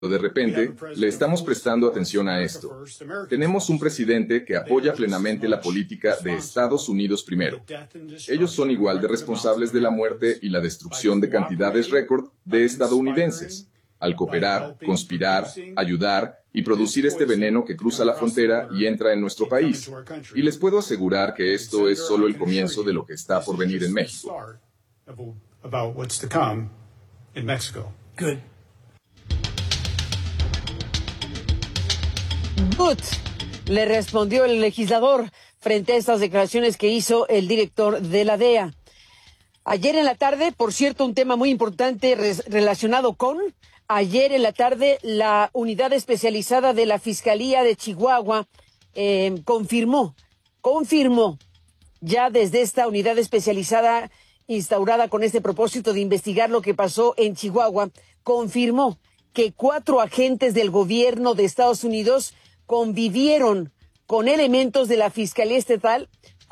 De repente, le estamos prestando atención a esto. Tenemos un presidente que apoya plenamente la política de Estados Unidos primero. Ellos son igual de responsables de la muerte y la destrucción de cantidades récord de estadounidenses, al cooperar, conspirar, ayudar y producir este veneno que cruza la frontera y entra en nuestro país. Y les puedo asegurar que esto es solo el comienzo de lo que está por venir en México. Good, le respondió el legislador frente a estas declaraciones que hizo el director de la DEA. Ayer en la tarde, por cierto, un tema muy importante relacionado con... Ayer en la tarde, la unidad especializada de la Fiscalía de Chihuahua confirmó ya desde esta unidad especializada instaurada con este propósito de investigar lo que pasó en Chihuahua, confirmó que 4 agentes del gobierno de Estados Unidos convivieron con elementos de la Fiscalía Estatal,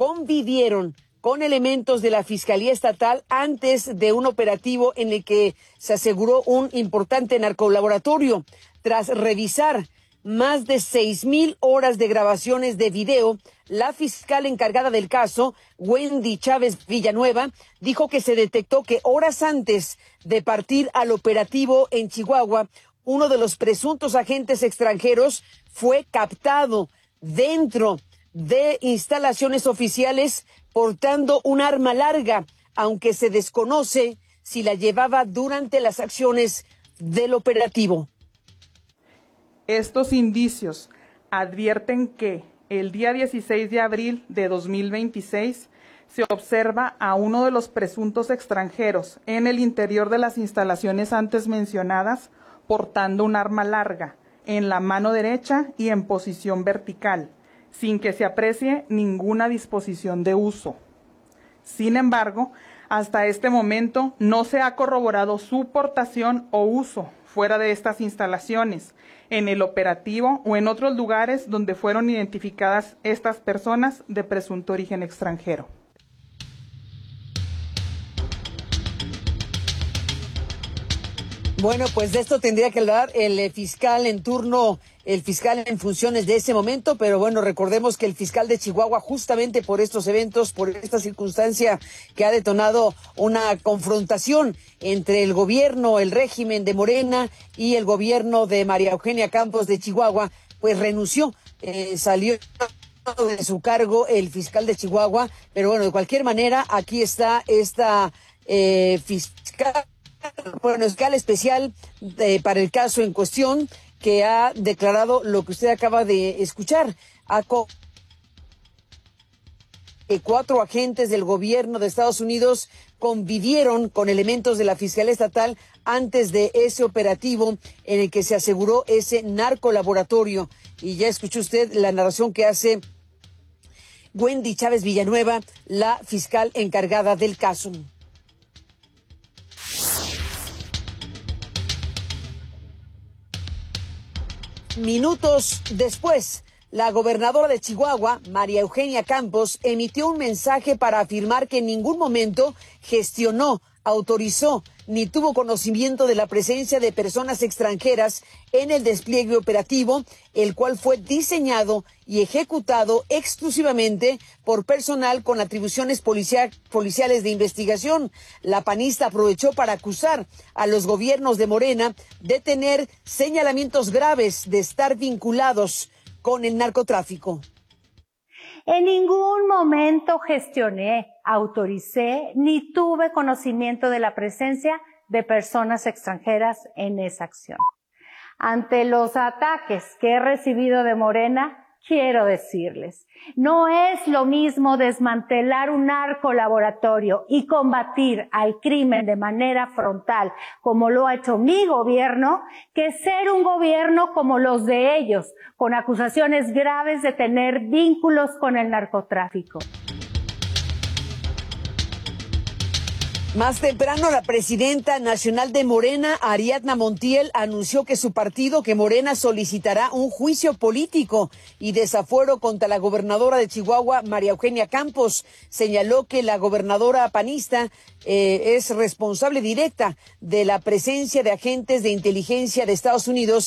antes de un operativo en el que se aseguró un importante narcolaboratorio. Tras revisar más de 6,000 horas de grabaciones de video, la fiscal encargada del caso, Wendy Chávez Villanueva, dijo que se detectó que horas antes de partir al operativo en Chihuahua, uno de los presuntos agentes extranjeros fue captado dentro de instalaciones oficiales portando un arma larga, aunque se desconoce si la llevaba durante las acciones del operativo. Estos indicios advierten que el día 16 de abril de 2026 se observa a uno de los presuntos extranjeros en el interior de las instalaciones antes mencionadas portando un arma larga en la mano derecha y en posición vertical, sin que se aprecie ninguna disposición de uso. Sin embargo, hasta este momento no se ha corroborado su portación o uso fuera de estas instalaciones, en el operativo o en otros lugares donde fueron identificadas estas personas de presunto origen extranjero. Bueno, pues de esto tendría que hablar el fiscal en turno, el fiscal en funciones de ese momento, pero bueno, recordemos que el fiscal de Chihuahua, justamente por estos eventos, por esta circunstancia que ha detonado una confrontación entre el gobierno, el régimen de Morena y el gobierno de María Eugenia Campos de Chihuahua, pues renunció, salió de su cargo el fiscal de Chihuahua, pero bueno, de cualquier manera, aquí está esta fiscal especial para el caso en cuestión, que ha declarado lo que usted acaba de escuchar. Que 4 agentes del gobierno de Estados Unidos convivieron con elementos de la Fiscalía Estatal antes de ese operativo en el que se aseguró ese narcolaboratorio. Y ya escuchó usted la narración que hace Wendy Chávez Villanueva, la fiscal encargada del caso. Minutos después, la gobernadora de Chihuahua, María Eugenia Campos, emitió un mensaje para afirmar que en ningún momento gestionó, autorizó ni tuvo conocimiento de la presencia de personas extranjeras en el despliegue operativo, el cual fue diseñado y ejecutado exclusivamente por personal con atribuciones policiales de investigación. La panista aprovechó para acusar a los gobiernos de Morena de tener señalamientos graves de estar vinculados con el narcotráfico. En ningún momento gestioné, autoricé, ni tuve conocimiento de la presencia de personas extranjeras en esa acción. Ante los ataques que he recibido de Morena, quiero decirles, no es lo mismo desmantelar un narcolaboratorio y combatir al crimen de manera frontal, como lo ha hecho mi gobierno, que ser un gobierno como los de ellos, con acusaciones graves de tener vínculos con el narcotráfico. Más temprano, la presidenta nacional de Morena, Ariadna Montiel, anunció que su partido, que Morena, solicitará un juicio político y desafuero contra la gobernadora de Chihuahua, María Eugenia Campos. Señaló que la gobernadora panista es responsable directa de la presencia de agentes de inteligencia de Estados Unidos